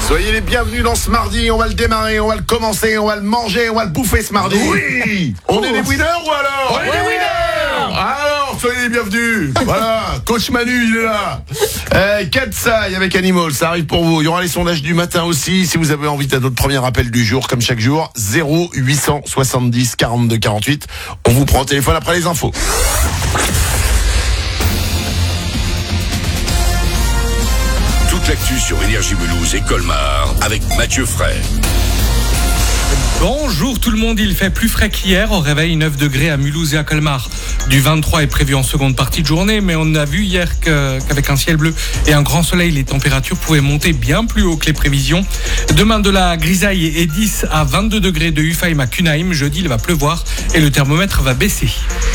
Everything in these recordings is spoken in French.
Soyez les bienvenus dans ce mardi, on va le démarrer, on va le commencer, on va le manger, on va le bouffer ce mardi. Oui. On est les winners ou alors? On est les winners. Alors, soyez les bienvenus. Voilà, Coach Manu, il est là. Katsai avec Animal, ça arrive pour vous. Il y aura les sondages du matin aussi. Si vous avez envie de notre premier appel du jour, comme chaque jour, 0870 42 48. On vous prend au téléphone après les infos. Toute l'actu sur Énergie Mulhouse et Colmar avec Mathieu Fray. Bonjour tout le monde, il fait plus frais qu'hier, au réveil 9 degrés à Mulhouse et à Colmar. Du 23 est prévu en seconde partie de journée, mais on a vu hier qu'avec un ciel bleu et un grand soleil, les températures pouvaient monter bien plus haut que les prévisions. Demain de la grisaille et 10 à 22 degrés de Ufheim à Kunheim. Jeudi, il va pleuvoir et le thermomètre va baisser.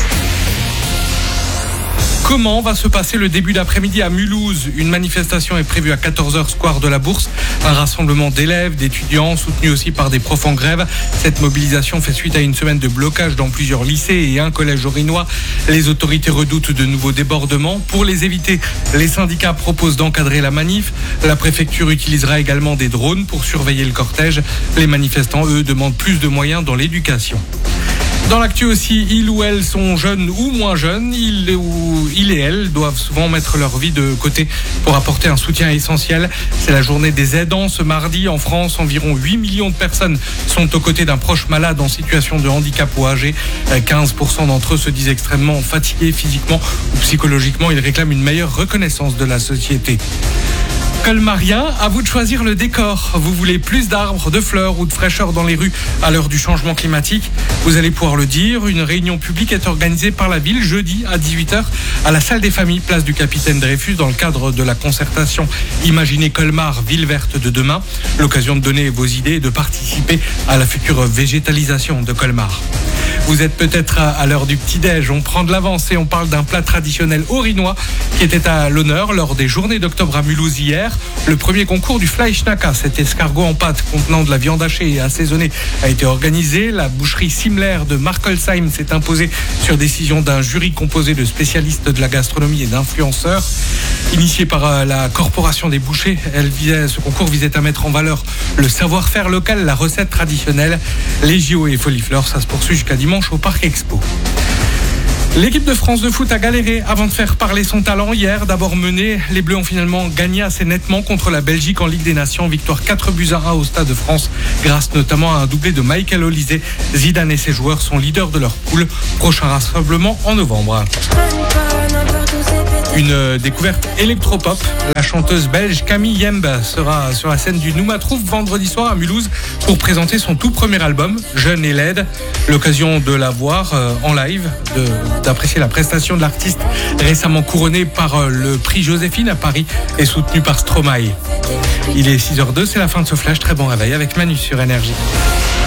Comment va se passer le début d'après-midi à Mulhouse? Une manifestation est prévue à 14h square de la Bourse. Un rassemblement d'élèves, d'étudiants, soutenu aussi par des profs en grève. Cette mobilisation fait suite à une semaine de blocage dans plusieurs lycées et un collège orinois. Les autorités redoutent de nouveaux débordements. Pour les éviter, les syndicats proposent d'encadrer la manif. La préfecture utilisera également des drones pour surveiller le cortège. Les manifestants, eux, demandent plus de moyens dans l'éducation. Dans l'actu aussi, ils ou elles sont jeunes ou moins jeunes. Ils et elles doivent souvent mettre leur vie de côté pour apporter un soutien essentiel. C'est la journée des aidants ce mardi. En France, environ 8 millions de personnes sont aux côtés d'un proche malade en situation de handicap ou âgé. 15% d'entre eux se disent extrêmement fatigués physiquement ou psychologiquement. Ils réclament une meilleure reconnaissance de la société. Colmarien, à vous de choisir le décor. Vous voulez plus d'arbres, de fleurs ou de fraîcheur dans les rues à l'heure du changement climatique? Vous allez pouvoir le dire. Une réunion publique est organisée par la ville jeudi à 18h à la salle des familles, place du Capitaine Dreyfus, dans le cadre de la concertation Imaginez Colmar, ville verte de demain. L'occasion de donner vos idées et de participer à la future végétalisation de Colmar. Vous êtes peut-être à l'heure du petit-déj. On prend de l'avance et on parle d'un plat traditionnel orinois qui était à l'honneur lors des journées d'octobre à Mulhouse hier. Le premier concours du Fleischnacka, cet escargot en pâte contenant de la viande hachée et assaisonnée, a été organisé. La boucherie Simler de Markolsheim s'est imposée sur décision d'un jury composé de spécialistes de la gastronomie et d'influenceurs. Initié par la Corporation des bouchers, ce concours visait à mettre en valeur le savoir-faire local, la recette traditionnelle. Les JO et Folifleur, ça se poursuit jusqu'à dimanche au Parc Expo. L'équipe de France de foot a galéré avant de faire parler son talent hier. D'abord menée, les Bleus ont finalement gagné assez nettement contre la Belgique en Ligue des Nations. Victoire 4-1 au Stade de France, grâce notamment à un doublé de Michael Olise. Zidane et ses joueurs sont leaders de leur poule. Prochain rassemblement en novembre. Une découverte électropop. La chanteuse belge Camille Yemb sera sur la scène du Noumatrouf vendredi soir à Mulhouse pour présenter son tout premier album, Jeune et laide. L'occasion de la voir en live, d'apprécier la prestation de l'artiste récemment couronnée par le prix Joséphine à Paris et soutenu par Stromae. Il est 6h02, c'est la fin de ce flash. Très bon réveil avec Manu sur Énergie.